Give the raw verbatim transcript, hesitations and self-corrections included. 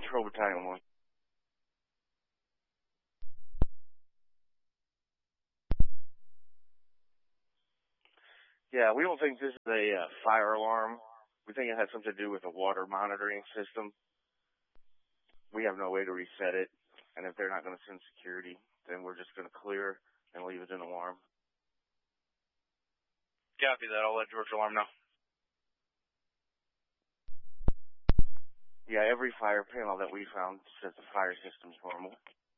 Patrol Battalion one. Yeah, we don't think this is a uh, fire alarm. We think it has something to do with a water monitoring system. We have no way to reset it, and if they're not going to send security, then we're just going to clear and leave it in alarm. Copy that. I'll let George Alarm know. Yeah, every fire panel that we found says the fire system's normal.